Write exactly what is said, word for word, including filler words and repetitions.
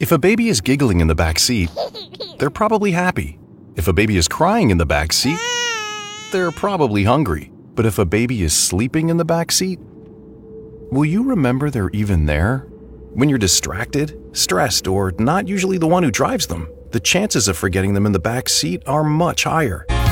If a baby is giggling in the back seat, they're probably happy. If a baby is crying in the back seat, they're probably hungry. But if a baby is sleeping in the back seat, will you remember they're even there? When you're distracted, stressed, or not usually the one who drives them, the chances of forgetting them in the back seat are much higher.